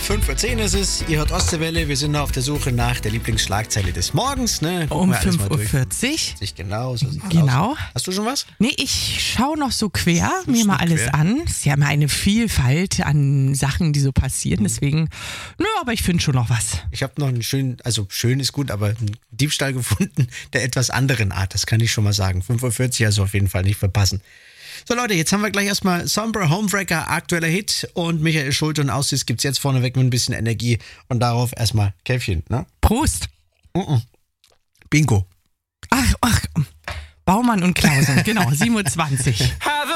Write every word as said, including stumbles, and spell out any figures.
fünf Uhr zehn ist es, ihr hört Ostseewelle, wir sind noch auf der Suche nach der Lieblingsschlagzeile des Morgens. Ne? Um fünf Uhr vierzig. Genau, so sieht's Genau. aus. Hast du schon was? Nee, ich schaue noch so quer, mir mal alles quer? an. Es ist ja immer eine Vielfalt an Sachen, die so passieren, deswegen, nö, aber ich finde schon noch was. Ich habe noch einen schönen, also schön ist gut, aber einen Diebstahl gefunden der etwas anderen Art, das kann ich schon mal sagen. fünf Uhr vierzig, also auf jeden Fall nicht verpassen. So Leute, jetzt haben wir gleich erstmal Sombra Homewrecker, aktueller Hit, und Michael Schulte und Aussies gibt's jetzt vorneweg mit ein bisschen Energie und darauf erstmal Käffchen, ne? Prost. Uh-uh. Bingo. Ach, ach, Baumann und Klausen, genau, siebenundzwanzig.